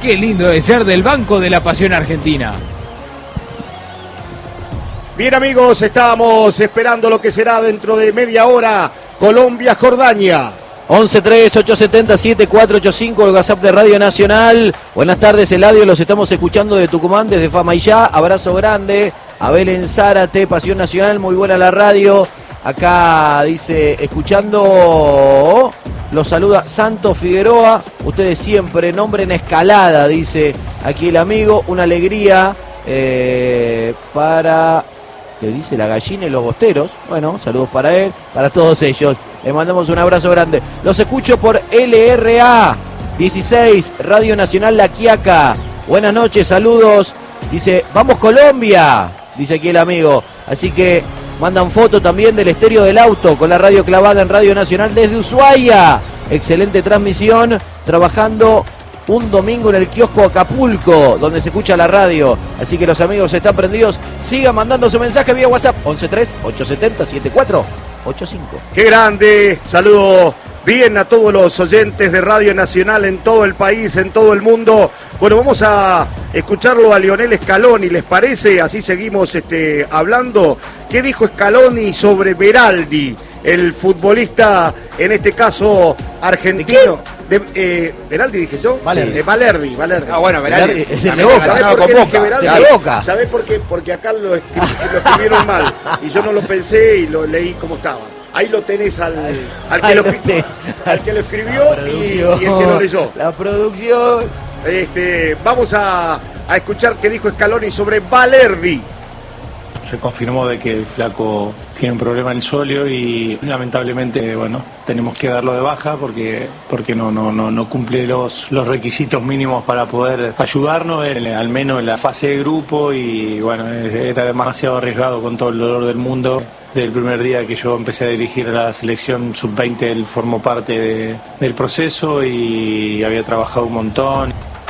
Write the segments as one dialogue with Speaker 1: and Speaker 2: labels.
Speaker 1: Qué lindo de ser del Banco de la Pasión Argentina.
Speaker 2: Bien, amigos, estamos esperando lo que será dentro de media hora. Colombia-Jordania.
Speaker 3: 11-3-870-7485, el WhatsApp de Radio Nacional. Buenas tardes, Eladio, los estamos escuchando de Tucumán, desde Famaillá. Abrazo grande. Abel en Zárate, Pasión Nacional, muy buena la radio. Acá dice, escuchando, los saluda Santos Figueroa. Ustedes siempre, nombre en escalada, dice aquí el amigo. Una alegría para... que dice la gallina y los bosteros. Bueno, saludos para él, para todos ellos. Les mandamos un abrazo grande. Los escucho por LRA 16, Radio Nacional La Quiaca. Buenas noches, saludos. Dice, vamos Colombia, dice aquí el amigo. Así que mandan foto también del estéreo del auto con la radio clavada en Radio Nacional desde Ushuaia. Excelente transmisión, trabajando un domingo en el kiosco Acapulco, donde se escucha la radio. Así que los amigos están prendidos. Sigan mandando su mensaje vía WhatsApp 11-3-870-7485.
Speaker 2: ¡Qué grande! Saludo bien a todos los oyentes de Radio Nacional en todo el país, en todo el mundo. Bueno, vamos a escucharlo a Lionel Scaloni, ¿les parece? Así seguimos hablando. ¿Qué dijo Scaloni sobre Beraldi, el futbolista, en este caso argentino? Beraldi dije yo. Valerdi.
Speaker 3: Ah, bueno, Beraldi
Speaker 2: es el de Boca. ¿Sabés por qué? Porque acá lo escribieron mal y yo no lo pensé y lo leí como estaba. Ahí lo tenés al que lo escribió y el que lo leyó.
Speaker 3: La producción.
Speaker 2: Vamos a escuchar qué dijo Scaloni sobre Valerdi.
Speaker 4: Se confirmó de que el flaco tiene un problema en el sóleo y lamentablemente, bueno, tenemos que darlo de baja porque no cumple los requisitos mínimos para poder ayudarnos, al menos en la fase de grupo, y bueno, era demasiado arriesgado con todo el dolor del mundo. Del primer día que yo empecé a dirigir la selección sub-20, él formó parte del proceso y había trabajado un montón.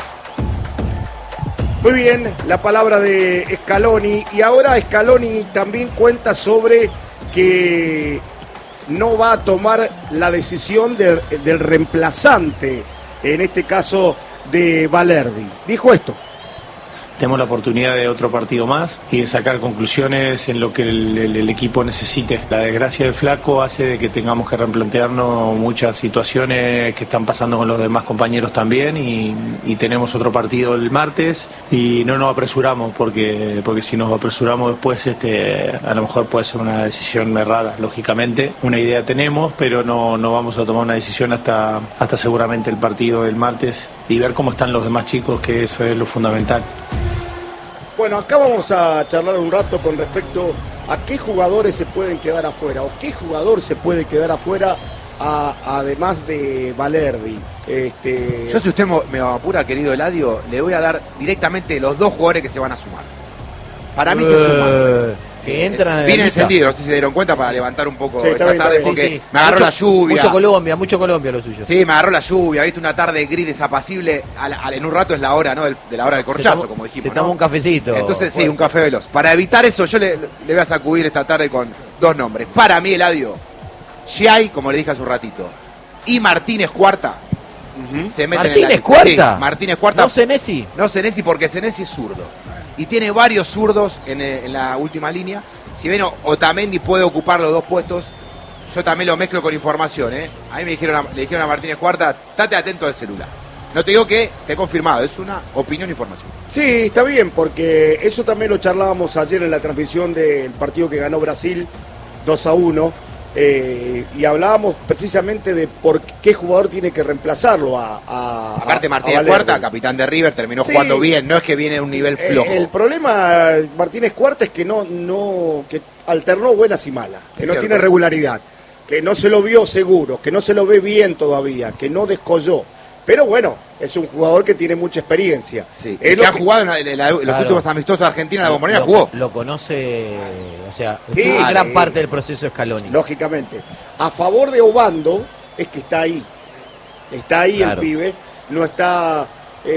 Speaker 2: Muy bien, la palabra de Scaloni. Y ahora Scaloni también cuenta sobre que no va a tomar la decisión del reemplazante, en este caso de Valerdi. Dijo esto.
Speaker 4: Tenemos la oportunidad de otro partido más y de sacar conclusiones en lo que el equipo necesite. La desgracia del flaco hace de que tengamos que replantearnos muchas situaciones que están pasando con los demás compañeros también, y tenemos otro partido el martes y no nos apresuramos porque si nos apresuramos después a lo mejor puede ser una decisión errada, lógicamente. Una idea tenemos, pero no vamos a tomar una decisión hasta seguramente el partido del martes y ver cómo están los demás chicos, que eso es lo fundamental.
Speaker 2: Bueno, acá vamos a charlar un rato con respecto a qué jugadores se pueden quedar afuera o qué jugador se puede quedar afuera además de Valerdi.
Speaker 5: Yo, si usted me apura, querido Eladio, le voy a dar directamente los dos jugadores que se van a sumar. Para mí se suman.
Speaker 3: Que entran
Speaker 5: bien encendido, no sé si se dieron cuenta, para levantar un poco
Speaker 2: esta tarde,
Speaker 5: porque me agarró la lluvia.
Speaker 3: Mucho Colombia lo suyo.
Speaker 5: Sí, me agarró la lluvia, viste, una tarde gris desapacible. En un rato es la hora, ¿no? De la hora del corchazo, como dijimos.
Speaker 3: Se toma un cafecito.
Speaker 5: Entonces, sí, un café veloz. Para evitar eso, yo le voy a sacudir esta tarde con dos nombres. Para mí, Eladio, Giai, como le dije hace un ratito, y Martínez Cuarta. Se meten
Speaker 3: ¿Martínez Cuarta?
Speaker 5: Sí, Martínez Cuarta.
Speaker 3: ¿No Senesi?
Speaker 5: No Senesi, porque Senesi es zurdo. Y tiene varios zurdos en la última línea. Si bien Otamendi puede ocupar los dos puestos, yo también lo mezclo con información, ¿eh? A mí le dijeron a Martínez Cuarta, estate atento al celular. No te digo que te he confirmado, es una opinión e información.
Speaker 2: Sí, está bien, porque eso también lo charlábamos ayer en la transmisión del partido que ganó Brasil 2-1, y hablábamos precisamente de por qué jugador tiene que reemplazarlo
Speaker 5: aparte Martínez Cuarta, capitán de River, terminó jugando bien, no es que viene de un nivel flojo.
Speaker 2: El problema Martínez Cuarta es que que alternó buenas y malas, que no tiene regularidad, que no se lo vio seguro, que no se lo ve bien todavía, que no descolló. Pero bueno, es un jugador que tiene mucha experiencia.
Speaker 5: Sí, que ha jugado en los últimos amistosos de Argentina, la Bombonera jugó.
Speaker 3: Lo conoce, o sea,
Speaker 2: sí,
Speaker 3: gran parte del proceso Scaloni.
Speaker 2: Lógicamente. A favor de Obando es que está ahí. Está ahí el pibe. No está...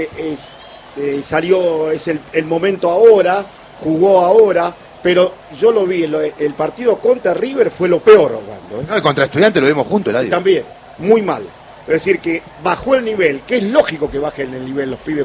Speaker 2: salió, es el momento ahora, jugó ahora, pero yo lo vi, el partido contra River fue lo peor, Obando.
Speaker 5: No, contra Estudiantes lo vimos juntos, Eladio.
Speaker 2: También, muy mal. Es decir, que bajó el nivel, que es lógico que bajen el nivel los pibes